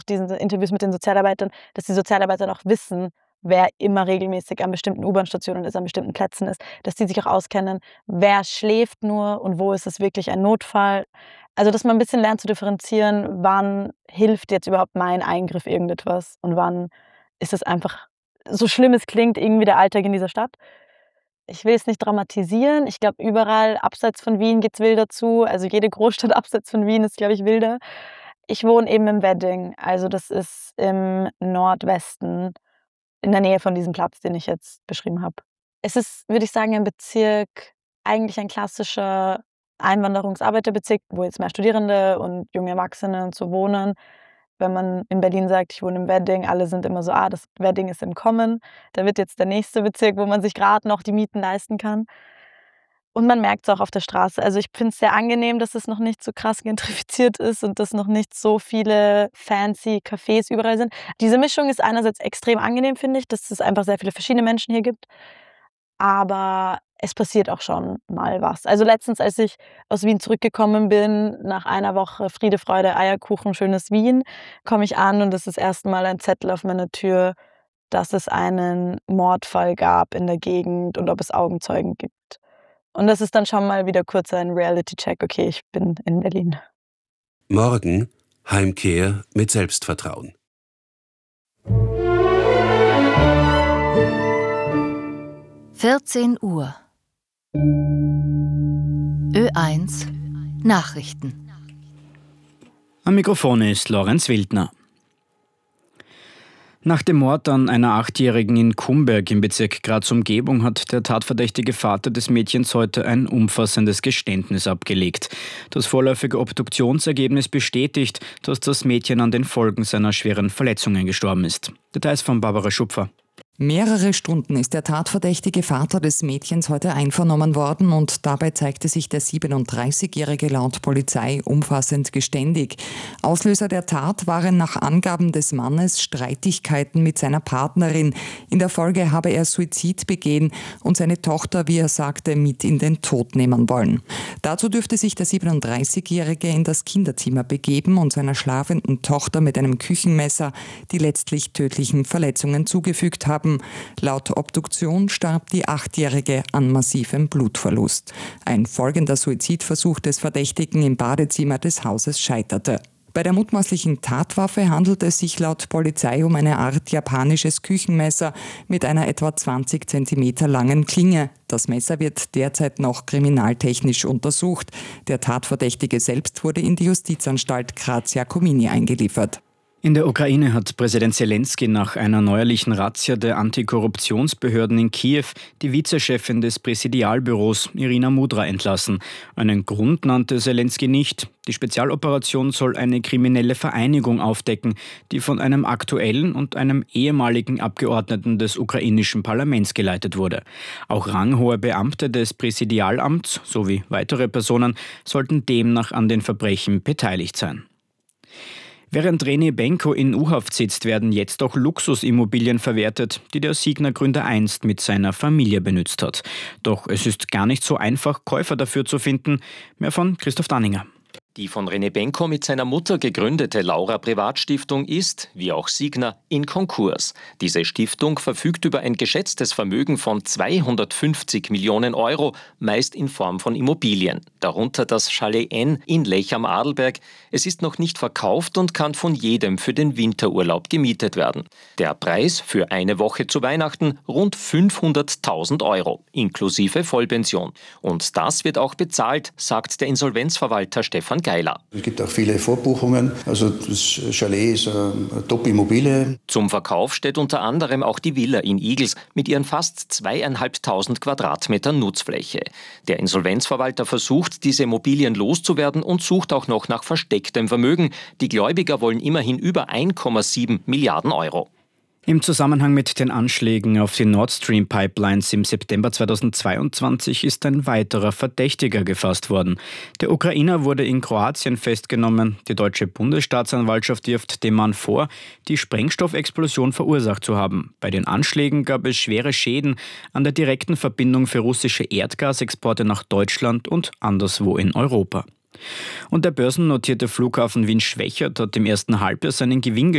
diesen Interviews mit den Sozialarbeitern, dass die Sozialarbeiter auch wissen, wer immer regelmäßig an bestimmten U-Bahn-Stationen ist, an bestimmten Plätzen ist, dass die sich auch auskennen, wer schläft nur und wo ist es wirklich ein Notfall. Also, dass man 'n bisschen lernt zu differenzieren, wann hilft jetzt überhaupt mein Eingriff irgendetwas und wann ist es einfach, so schlimm es klingt, irgendwie der Alltag in dieser Stadt. Ich will es nicht dramatisieren. Ich glaube, überall abseits von Wien geht's wilder zu. Also, jede Großstadt abseits von Wien ist, glaube ich, wilder. Ich wohne eben im Wedding, also das ist im Nordwesten, in der Nähe von diesem Platz, den ich jetzt beschrieben habe. Es ist, würde ich sagen, ein Bezirk, eigentlich ein klassischer Einwanderungsarbeiterbezirk, wo jetzt mehr Studierende und junge Erwachsene und so wohnen. Wenn man in Berlin sagt: „Ich wohne im Wedding", alle sind immer so: „Ah, das Wedding ist im Kommen." Da wird jetzt der nächste Bezirk, wo man sich grad noch die Mieten leisten kann. Und man merkt's auch auf der Straße. Also, ich finde es sehr angenehm, dass es noch nicht so krass gentrifiziert ist und dass noch nicht so viele fancy Cafés überall sind. Diese Mischung ist einerseits extrem angenehm, finde ich, dass es einfach sehr viele verschiedene Menschen hier gibt, aber es passiert auch schon mal was. Also, letztens, als ich aus Wien zurückgekommen bin, nach einer Woche Friede, Freude, Eierkuchen, schönes Wien, komme ich an und es ist erst mal ein Zettel auf meiner Tür, dass es einen Mordfall gab in der Gegend und ob es Augenzeugen gibt. Und das ist dann schon mal wieder kurz ein Reality-Check: Okay, ich bin in Berlin. Morgen Heimkehr mit Selbstvertrauen. (14 Uhr) Ö1 Nachrichten. Am Mikrofon ist Lorenz Wildner. Nach dem Mord an einer 8-Jährigen in Kumberg im Bezirk Graz-Umgebung hat der tatverdächtige Vater des Mädchens heute ein umfassendes Geständnis abgelegt. Das vorläufige Obduktionsergebnis bestätigt, dass das Mädchen an den Folgen seiner schweren Verletzungen gestorben ist. Details von Barbara Schupfer. Mehrere Stunden ist der tatverdächtige Vater des Mädchens heute einvernommen worden und dabei zeigte sich der 37-Jährige laut Polizei umfassend geständig. Auslöser der Tat waren nach Angaben des Mannes Streitigkeiten mit seiner Partnerin. In der Folge habe er Suizid begehen und seine Tochter, wie er sagte, mit in den Tod nehmen wollen. Dazu dürfte sich der 37-Jährige in das Kinderzimmer begeben und seiner schlafenden Tochter mit einem Küchenmesser die letztlich tödlichen Verletzungen zugefügt haben. Laut Obduktion starb die 8-Jährige an massivem Blutverlust. Ein folgender Suizidversuch des Verdächtigen im Badezimmer des Hauses scheiterte. Bei der mutmaßlichen Tatwaffe handelt es sich laut Polizei um eine Art japanisches Küchenmesser mit einer etwa 20 cm langen Klinge. Das Messer wird derzeit noch kriminaltechnisch untersucht. Der Tatverdächtige selbst wurde in die Justizanstalt Graz-Jakomini eingeliefert. In der Ukraine hat Präsident Selenskyj nach einer neuerlichen Razzia der Antikorruptionsbehörden in Kiew die Vizechefin des Präsidialbüros Irina Mudra entlassen. Einen Grund nannte Selenskyj nicht. Die Spezialoperation soll eine kriminelle Vereinigung aufdecken, die von einem aktuellen und einem ehemaligen Abgeordneten des ukrainischen Parlaments geleitet wurde. Auch ranghohe Beamte des Präsidialamts sowie weitere Personen sollten demnach an den Verbrechen beteiligt sein. Während René Benko in U-Haft sitzt, werden jetzt auch Luxusimmobilien verwertet, die der Signa-Gründer einst mit seiner Familie benutzt hat. Doch es ist gar nicht so einfach, Käufer dafür zu finden. Mehr von Christoph Danninger. Die von René Benko mit seiner Mutter gegründete Laura Privatstiftung ist, wie auch Signa, in Konkurs. Diese Stiftung verfügt über ein geschätztes Vermögen von 250 Millionen Euro, meist in Form von Immobilien. Darunter das Chalet N in Lech am Arlberg. Es ist noch nicht verkauft und kann von jedem für den Winterurlaub gemietet werden. Der Preis für eine Woche zu Weihnachten rund 500.000 Euro, inklusive Vollpension. Und das wird auch bezahlt, sagt der Insolvenzverwalter Stefan Geiler. Es gibt auch viele Vorbuchungen, also das Chalet ist eine Top-Immobilie. Zum Verkauf steht unter anderem auch die Villa in Igls mit ihren fast 2.500 Quadratmetern Nutzfläche. Der Insolvenzverwalter versucht, diese Immobilien loszuwerden und sucht auch noch nach verstecktem Vermögen. Die Gläubiger wollen immerhin über 1,7 Milliarden Euro. Im Zusammenhang mit den Anschlägen auf die Nord Stream Pipelines im September 2022 ist ein weiterer Verdächtiger gefasst worden. Der Ukrainer wurde in Kroatien festgenommen. Die deutsche Bundesstaatsanwaltschaft wirft dem Mann vor, die Sprengstoffexplosion verursacht zu haben. Bei den Anschlägen gab es schwere Schäden an der direkten Verbindung für russische Erdgasexporte nach Deutschland und anderswo in Europa. Und der börsennotierte Flughafen Wien-Schwechat hat im ersten Halbjahr seinen Gewinn